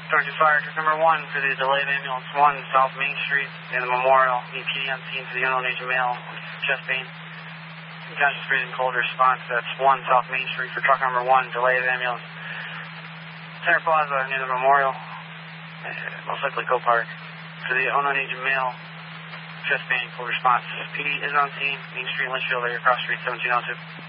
Sergeant Fire, truck number 1 for the delayed ambulance 1, South Main Street, in the Memorial. EPD on scene for the unknown agent male, chest pain. Conscious breathing, cold response. That's 1 South Main Street for truck number 1, delayed ambulance. Center Plaza near the Memorial, most likely Co-Park. For the unknown agent male, chest pain, cold response. PD is on scene, Main Street, Litchfield, area cross street 1702.